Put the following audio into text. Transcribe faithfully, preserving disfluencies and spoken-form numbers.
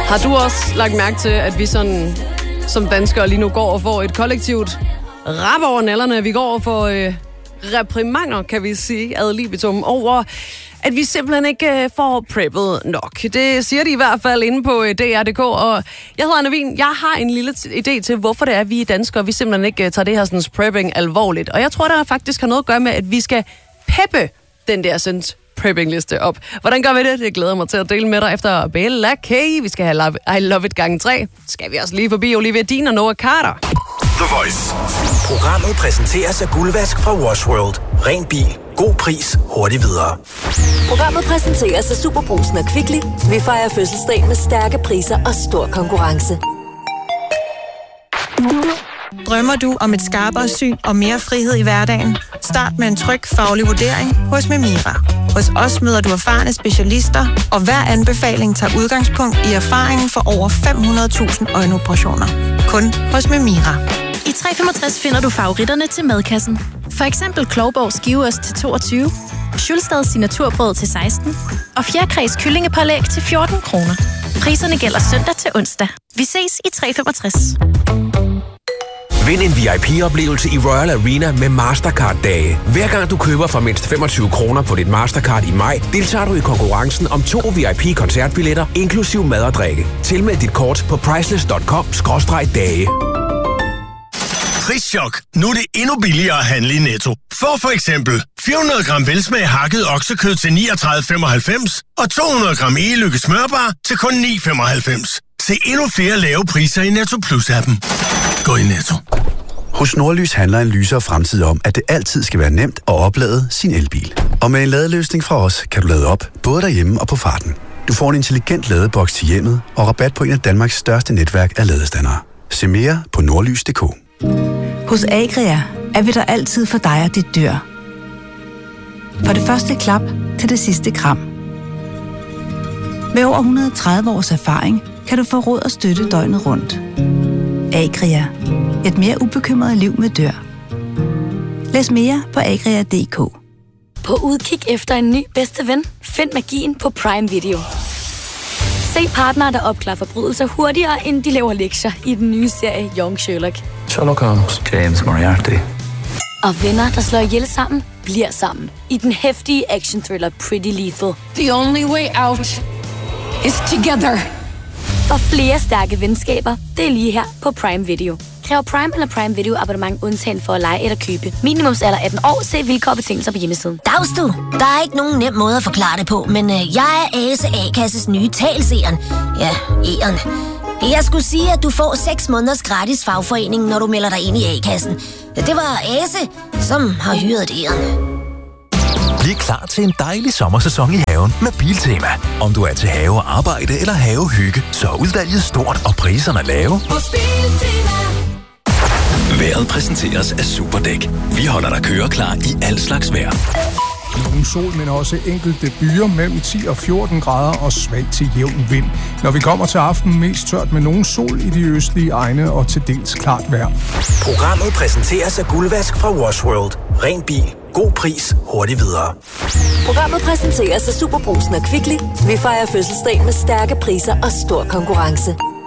Har du også lagt mærke til, at vi sådan, som danskere lige nu går og får et kollektivt rap over nallerne? Vi går og får øh, reprimander, kan vi sige, ad libitum, over at vi simpelthen ikke øh, får preppet nok. Det siger de i hvert fald inde på øh, D R punktum D K, og jeg hedder Anna Wien. Jeg har en lille t- idé til, hvorfor det er, at vi danskere, vi simpelthen ikke øh, tager det her sådan, prepping alvorligt. Og jeg tror, der faktisk har noget at gøre med, at vi skal peppe den der sådan, prepping-liste op. Hvordan gør vi det? Det glæder mig til at dele med dig efter Bella K. Vi skal have Love, I Love It gange tre. Skal vi også lige forbi Olivia Dean og Noah Carter. The Voice. Programmet præsenteres af Guldvask fra Wash World. Ren bil. God pris. Hurtigt videre. Programmet præsenteres af Superbrusen og Kvickly. Vi fejrer fødselsdag med stærke priser og stor konkurrence. Drømmer du om et skarpere syn og mere frihed i hverdagen? Start med en tryg faglig vurdering hos Memira. Hos os møder du erfarne specialister, og hver anbefaling tager udgangspunkt i erfaringen for over fem hundrede tusind øjenoperationer. Kun hos Memira. I tre femogtres finder du favoritterne til madkassen. For eksempel Klovborg skiveost til toogtyve, Schulstads signaturbrød til seksten og Fjerkræs kyllingepålæg til fjorten kroner. Priserne gælder søndag til onsdag. Vi ses i tre femogtres. Vind en V I P-oplevelse i Royal Arena med Mastercard-dage. Hver gang du køber for mindst femogtyve kroner på dit Mastercard i maj, deltager du i konkurrencen om to V I P-koncertbilletter, inklusiv mad og drikke. Tilmeld dit kort på priceless punktum com skråstreg dage. Prischok. Nu er det endnu billigere at handle i Netto. Få for eksempel fire hundrede gram velsmag hakket oksekød til niogtredive femoghalvfems og to hundrede gram e-lykke smørbar til kun ni femoghalvfems. Se endnu flere lave priser i Netto Plus-appen. Gå i Netto. Hos Nordlys handler en lysere fremtid om, at det altid skal være nemt at oplade sin elbil. Og med en ladeløsning fra os, kan du lade op, både derhjemme og på farten. Du får en intelligent ladeboks til hjemmet og rabat på en af Danmarks største netværk af ladestandere. Se mere på nordlys punktum d k. Hos Agria er vi der altid for dig og dit dyr. For det første klap til det sidste kram. Med over et hundrede og tredive års erfaring kan du få råd og støtte døgnet rundt. Agria. Et mere ubekymret liv med dyr. Læs mere på agria punktum d k. På udkig efter en ny bedste ven, find magien på Prime Video. Se partnere, der opklarer forbrydelser hurtigere, end de laver lektier i den nye serie Young Sherlock. Sherlock Holmes, James Moriarty. Og venner, der slår ihjel sammen, bliver sammen. I den heftige action-thriller Pretty Lethal. The only way out is together. Og flere stærke venskaber, det er lige her på Prime Video. Kræv Prime eller Prime Video abonnement undtagen for at lege eller købe. Minimumsalder atten år. Se vilkår og betingelser på hjemmesiden. Dags du. Der er ikke nogen nem måde at forklare det på, men øh, jeg er Ase A-kasses nye talseren. Ja, E'eren. Jeg skulle sige, at du får seks måneders gratis fagforening, når du melder dig ind i A-kassen. Det var Ase, som har hyret E'eren. Bliv klar til en dejlig sommersæson i haven med Biltema. Om du er til have og arbejde eller havehygge, så er udvalget stort og priserne lave. Vejret præsenteres af Superdæk. Vi holder dig køreklar i al slags vejr. Nogen sol, men også enkelte byer mellem ti og fjorten grader og svag til jævn vind. Når vi kommer til aften, mest tørt med nogen sol i de østlige egne og til dels klart vejr. Programmet præsenteres af Guldvask fra Wash World. Ren bil. God pris. Hurtigt videre. Programmet præsenteres af Superbrusen og Kvickly. Vi fejrer fødselsdag med stærke priser og stor konkurrence.